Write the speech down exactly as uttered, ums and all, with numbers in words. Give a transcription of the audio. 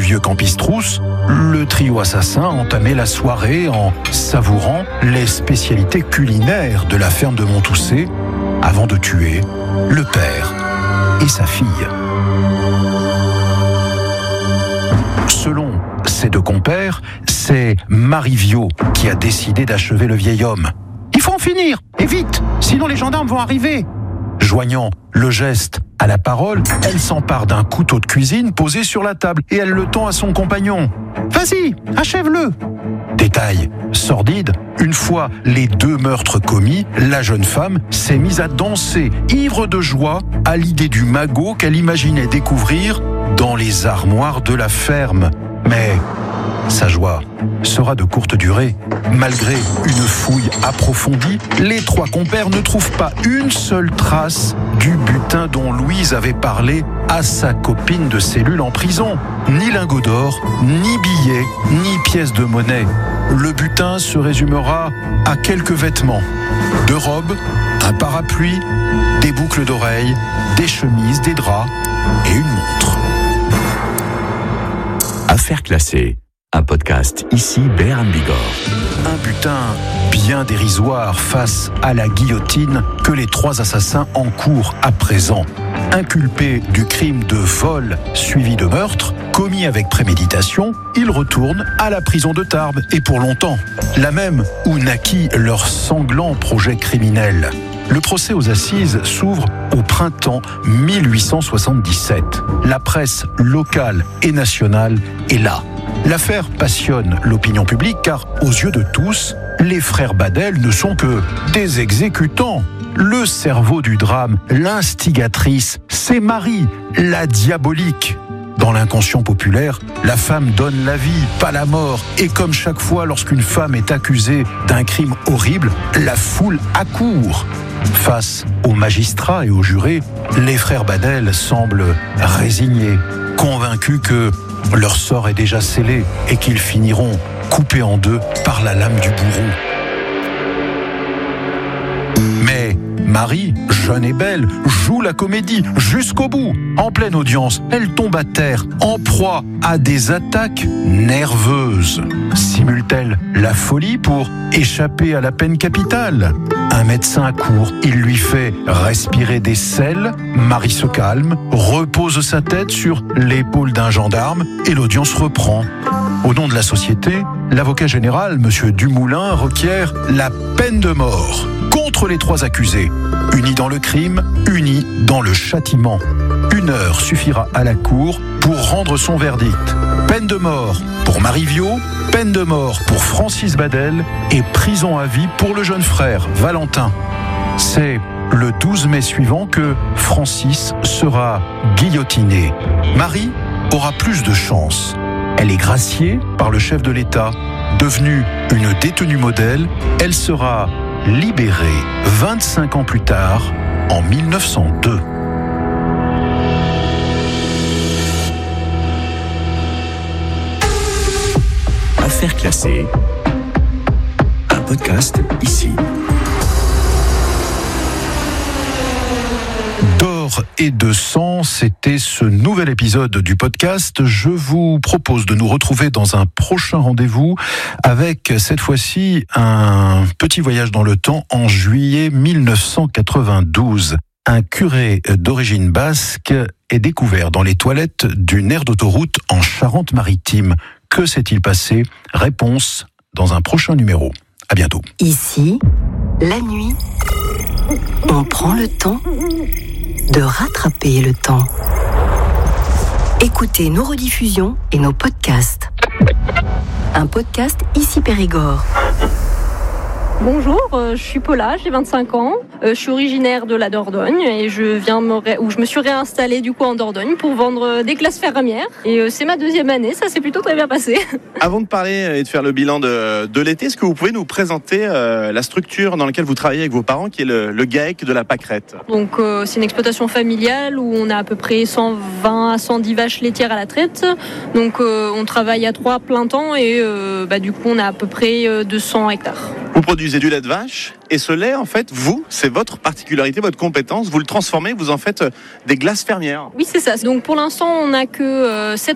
vieux Campistrousse, le trio assassin entamait la soirée en savourant les spécialités culinaires de la ferme de Montousset avant de tuer le père et sa fille. Selon ces deux compères, c'est Marivio qui a décidé d'achever le vieil homme. « Il faut en finir, et vite, sinon les gendarmes vont arriver !» Joignant le geste à la parole, elle s'empare d'un couteau de cuisine posé sur la table et elle le tend à son compagnon. « Vas-y, achève-le !» Détail sordide, une fois les deux meurtres commis, la jeune femme s'est mise à danser, ivre de joie, à l'idée du magot qu'elle imaginait découvrir dans les armoires de la ferme. Mais sa joie sera de courte durée. Malgré une fouille approfondie, les trois compères ne trouvent pas une seule trace du butin dont Louise avait parlé à sa copine de cellule en prison. Ni lingot d'or, ni billets, ni pièces de monnaie. Le butin se résumera à quelques vêtements. Deux robes, un parapluie, des boucles d'oreilles, des chemises, des draps et une montre. Affaires classées, un podcast ici Béarn Bigorre. Un butin bien dérisoire face à la guillotine que les trois assassins encourent à présent. Inculpés du crime de vol suivi de meurtre, commis avec préméditation, ils retournent à la prison de Tarbes et pour longtemps. La même où naquit leur sanglant projet criminel. Le procès aux assises s'ouvre au printemps mille huit cent soixante-dix-sept. La presse locale et nationale est là. L'affaire passionne l'opinion publique car, aux yeux de tous, les frères Badel ne sont que des exécutants. Le cerveau du drame, l'instigatrice, c'est Marie, la diabolique. Dans l'inconscient populaire, la femme donne la vie, pas la mort. Et comme chaque fois lorsqu'une femme est accusée d'un crime horrible, la foule accourt. Face aux magistrats et aux jurés, les frères Badel semblent résignés, convaincus que leur sort est déjà scellé et qu'ils finiront coupés en deux par la lame du bourreau. Mais Marie, jeune et belle, joue la comédie jusqu'au bout. En pleine audience, elle tombe à terre, en proie à des attaques nerveuses. Simule-t-elle la folie pour échapper à la peine capitale ? Un médecin accourt, il lui fait respirer des sels, Marie se calme, repose sa tête sur l'épaule d'un gendarme et l'audience reprend. Au nom de la société, l'avocat général, M. Dumoulin, requiert la peine de mort contre les trois accusés. Unis dans le crime, unis dans le châtiment. Une heure suffira à la cour pour rendre son verdict. Peine de mort pour Marivio, peine de mort pour Francis Badel et prison à vie pour le jeune frère Valentin. C'est le douze mai suivant que Francis sera guillotiné. Marie aura plus de chance. Elle est graciée par le chef de l'État. Devenue une détenue modèle, elle sera libérée vingt-cinq ans plus tard, en mille neuf cent deux. Affaires classées, un podcast ici. D'or et de sang, c'était ce nouvel épisode du podcast. Je vous propose de nous retrouver dans un prochain rendez-vous avec cette fois-ci un petit voyage dans le temps en juillet mille neuf cent quatre-vingt-douze. Un curé d'origine basque est découvert dans les toilettes d'une aire d'autoroute en Charente-Maritime. Que s'est-il passé ? Réponse dans un prochain numéro. À bientôt. Ici, la nuit, on prend le temps de rattraper le temps. Écoutez nos rediffusions et nos podcasts. Un podcast Ici Périgord. Bonjour, euh, je suis Paula, j'ai vingt-cinq ans, euh, je suis originaire de la Dordogne et je viens me ré... ou je me suis réinstallée du coup en Dordogne pour vendre euh, des glaces fermières et euh, c'est ma deuxième année, ça s'est plutôt très bien passé. Avant de parler et de faire le bilan de, de l'été, est-ce que vous pouvez nous présenter euh, la structure dans laquelle vous travaillez avec vos parents qui est le, le GAEC de la Pâquerette ? Donc euh, c'est une exploitation familiale où on a à peu près cent vingt à cent dix vaches laitières à la traite, donc euh, on travaille à trois plein temps et euh, bah, du coup on a à peu près euh, deux cents hectares. Vous produisez du lait de vache et ce lait, en fait, vous, c'est votre particularité, votre compétence. Vous le transformez, vous en faites des glaces fermières. Oui, c'est ça. Donc pour l'instant, on n'a que euh, sept